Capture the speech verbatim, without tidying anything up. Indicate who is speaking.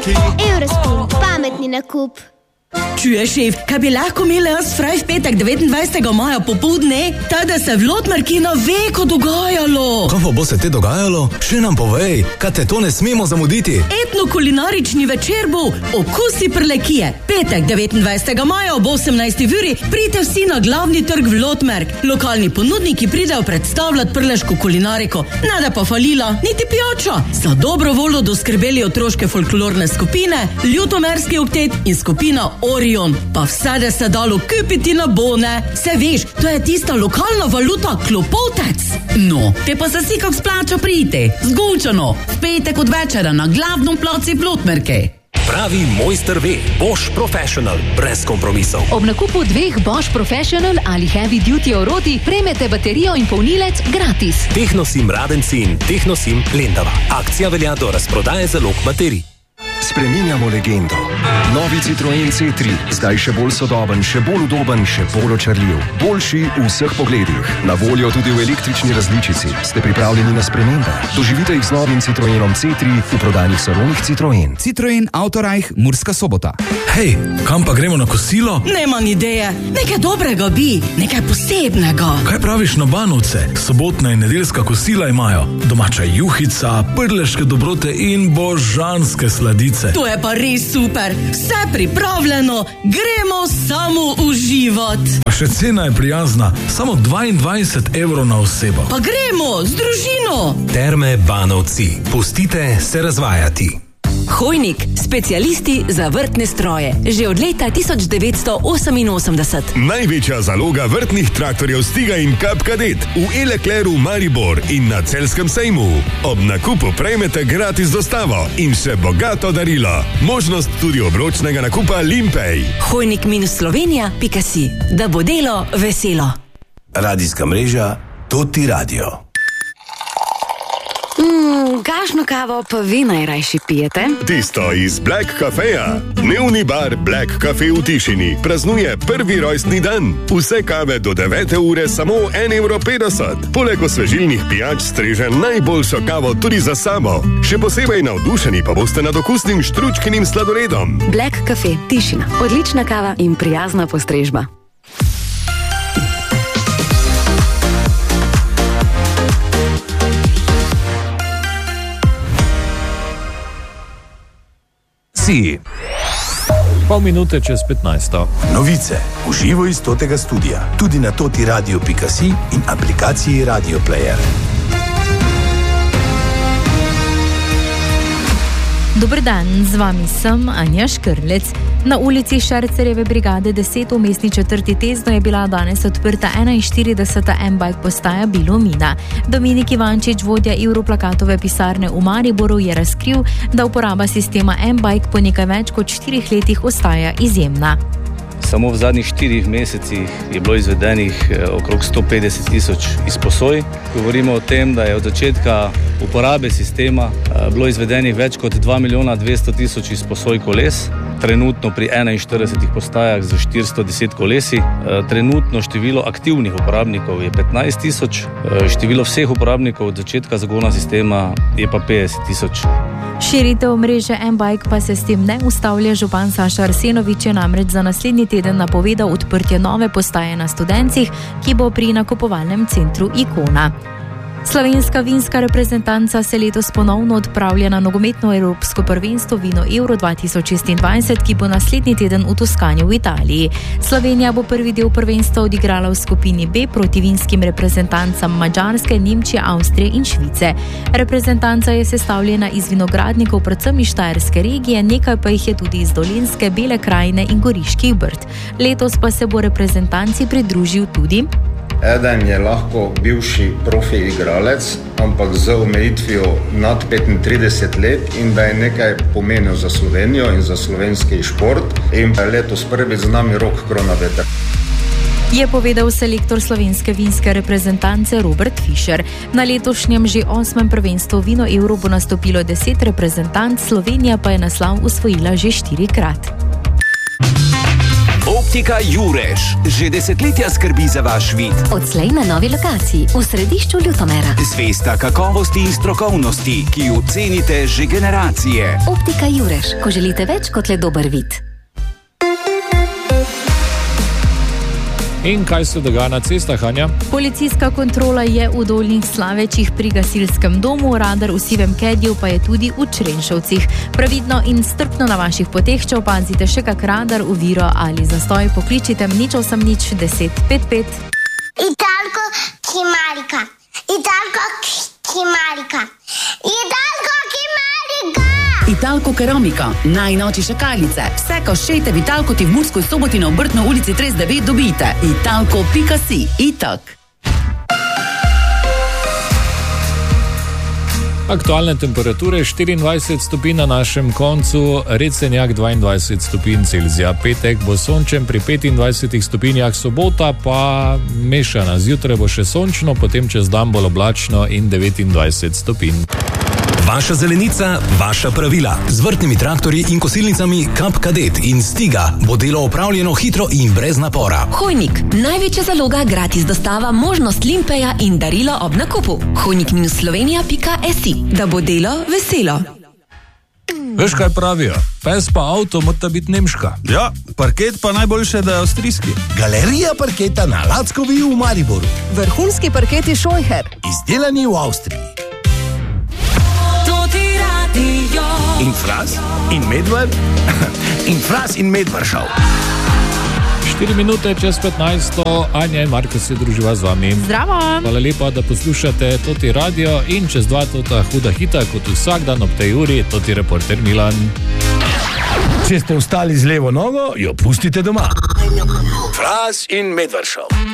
Speaker 1: Eurospin, pametni nakup.
Speaker 2: Čuješ, šef, kaj bi lahko imeli jaz fraj v petek devetindvajsetega maja popoldne, tada se v Lotmarkino veko dogajalo.
Speaker 3: Kaj pa bo se te dogajalo? Še nam povej, kaj te to ne smemo zamuditi.
Speaker 2: Etno-kulinarični večer bo Okusi Prlekije. Petek devetindvajsetega maja ob osemnajsti uri pridite vsi na glavni trg v Lotmark. Lokalni ponudniki pridejo predstavljati prleško kulinariko. Nada pa falila, niti pijača. Za dobro voljo doskrbeli otroške folklorne skupine, Ljutomerski oktet in skupina Orion, pa vse da se dalo kupiti na bone. Se veš, to je tista lokalna valuta klopotec.
Speaker 4: No, te pa se si kak splača priti. Zgolčano, v petek od večera na glavnom placi Lotmarke.
Speaker 5: Pravi mojster ve, Bosch Professional, brez kompromisov.
Speaker 6: Ob nakupu dveh Bosch Professional ali Heavy Duty oroti prejmete baterijo in polnilec gratis.
Speaker 5: Tehnosim Radenci in Tehnosim Lendava. Akcija velja do razprodaje zalog baterij.
Speaker 7: Spreminjamo legendo. Novi Citroen C tri, zdaj še bolj sodoben, še bolj udoben, še bolj očarljiv. Boljši v vseh pogledih. Na voljo tudi v električni različici. Ste pripravljeni na spremembe? Doživite jih z novim Citroenom C tri v prodajnih salonih Citroen.
Speaker 8: Citroen Autorajh, Murska Sobota.
Speaker 3: Hej, kam pa gremo na kosilo?
Speaker 2: Neman ideje, nekaj dobrega bi, nekaj posebnega.
Speaker 3: Kaj praviš na Banovce? Sobotna in nedeljska kosila imajo. Domača juhica, prleške dobrote in božanske sladice.
Speaker 2: To je pa res super, vse pripravljeno, gremo samo uživati.
Speaker 3: Pa še cena je prijazna, samo dvaindvajset evrov na osebo.
Speaker 2: Pa gremo, z družino.
Speaker 5: Terme Banovci, pustite se razvajati.
Speaker 9: Hojnik, specialisti za vrtne stroje. Že od leta tisoč devetsto oseminosemdeset.
Speaker 10: Največja zaloga vrtnih traktorjev Stiga in Kap Kadet v Elekleru Maribor in na Celjskem sejmu. Ob nakupu prejmete gratis dostavo in še bogato darilo. Možnost tudi obročnega nakupa Limpej.
Speaker 9: Hojnik minus Slovenija pika si. Da bo delo veselo.
Speaker 11: Radijska mreža Toti Radio.
Speaker 12: Mm, kakšno kavo pa vi najrajši pijete?
Speaker 10: Tisto iz Black Cafeja. Dnevni bar Black Cafe v Tišini praznuje prvi rojstni dan. Vse kave do devete ure samo en evro petdeset. Poleg osvežilnih pijač streže najboljšo kavo tudi za samo. Še posebej navdušeni pa boste nad okusnim štručkinim sladoledom.
Speaker 12: Black Cafe, Tišina. Odlična kava in prijazna postrežba.
Speaker 5: Si.
Speaker 13: Pol minute čez petnajsto.
Speaker 11: Novice v živo iz Totega studia. Tudi na toti radio pika si in aplikaciji Radio Player.
Speaker 14: Dober dan, z vami sem Anja Škrlec. Na ulici Šercerjeve brigade deset v mestni četrti Tezno je bila danes odprta enainštirideseta M-Bike postaja Bilomina. Dominik Ivančič, vodja Europlakatove pisarne v Mariboru, je razkril, da uporaba sistema M-Bike po nekaj več kot štirih letih ostaja izjemna.
Speaker 15: Samo v zadnjih štirih mesecih je bilo izvedenih okrog sto petdeset tisoč izposoj. Govorimo o tem, da je od začetka uporabe sistema bilo izvedenih več kot dva milijona dvesto tisoč izposoj koles. Trenutno pri enainštiridesetih postajah z štiristo deset kolesi. Trenutno število aktivnih uporabnikov je petnajst tisoč. Število vseh uporabnikov od začetka zagona sistema je pa petdeset tisoč.
Speaker 14: Širitev mreže M-Bike pa se s tem ne ustavlja. Župan Saša Arsenovič je namreč za naslednji teden napovedal odprtje nove postaje na Studencih, ki bo pri nakupovalnem centru Ikona. Slovenska vinska reprezentanca se letos ponovno odpravlja na nogometno evropsko prvenstvo Vino Euro dva tisoč šestindvajset, ki bo naslednji teden v Toskani v Italiji. Slovenija bo prvi del prvenstva odigrala v skupini B proti vinskim reprezentancam Madžarske, Nemčije, Avstrije in Švice. Reprezentanca je sestavljena iz vinogradnikov predvsem iz Štajerske regije, nekaj pa jih je tudi iz Dolenjske, Bele krajine in Goriških Brd. Letos pa se bo reprezentanci pridružil tudi
Speaker 16: Eden je lahko bivši profi igralec, ampak z omejitvijo nad petintrideset let in da je nekaj pomenil za Slovenijo in za slovenski šport. In letos prvič z nami Rok Kronaveter.
Speaker 14: Je povedal selektor slovenske vinske reprezentance Robert Fischer. Na letošnjem že osmem prvenstvu Vino Euro bo nastopilo deset reprezentanc, Slovenija pa je naslov osvojila že štirikrat.
Speaker 8: Optika Jurež že desetletja skrbi za vaš vid.
Speaker 1: Odslej na novi lokaciji v središču Ljutomera.
Speaker 8: Zvesta kakovosti in strokovnosti, ki jo cenite že generacije.
Speaker 1: Optika Jurež, ko želite več kot le dober vid.
Speaker 13: In kaj se dogaja na cestah, Anja?
Speaker 14: Policijska kontrola je v Dolnjih Slavečih pri gasilskem domu, radar v Sivem Kedju pa je tudi v Črenšovcih. Pravidno in strpno na vaših poteh, če opazite še kak radar, oviro ali zastoj, pokličite nič osem nič deset pet pet.
Speaker 17: Italko Kimarika, Italko Kimarika, Italko Kimarika.
Speaker 4: Italko Keramika, najnoči šakalice. Vse, ko šejte v Italko, ti v Murskoj Soboti na Obrtno ulici trideset devet dobite. Italko pika si. Itak.
Speaker 13: Aktualne temperature štiriindvajset stopinj na našem koncu, Recenjak dvaindvajset stopinj Celzija, petek bo sončen pri petindvajsetih stopinjah, sobota pa mešana. Zjutraj bo še sončno, potem čez dan bolj oblačno in devetindvajset stopinj.
Speaker 5: Vaša zelenica, vaša pravila. Z vrtnimi traktorji in kosilnicami Kap Kadet in Stiga bo delo opravljeno hitro in brez napora.
Speaker 9: Hojnik, največja zaloga, gratis dostava, možnost limpeja in darilo ob nakupu. hojnik minus slovenija pika si, da bo delo veselo.
Speaker 3: Veš, kaj pravijo? Pes pa avto mora biti nemška.
Speaker 18: Ja, parket pa najboljše, da je avstrijski.
Speaker 19: Galerija parketa na Lackovi v Mariboru.
Speaker 20: Vrhunski parketi Scheucher.
Speaker 19: Izdelani v Avstriji.
Speaker 18: In Fras, in Medvar, in Fras in Medvar šel.
Speaker 13: štiri minute čez petnajsto, Anja in Marko se druživa z vami.
Speaker 14: Zdravo!
Speaker 13: Hvala lepa, da poslušate Toti radio in čez dva tota huda hita, kot vsak dan ob tej uri, Toti reporter Milan.
Speaker 19: Če ste vstali z levo nogo, jo pustite doma.
Speaker 18: Fras in Medvar šel.